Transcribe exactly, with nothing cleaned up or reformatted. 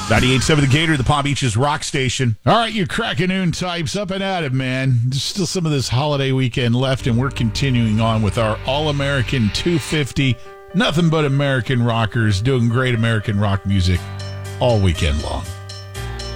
ninety-eight point seven The Gator, the Palm Beaches rock station. All right, you cracking noon types, up and at it, man. There's still some of this holiday weekend left, and we're continuing on with our All-American two fifty. Nothing but American rockers doing great American rock music all weekend long.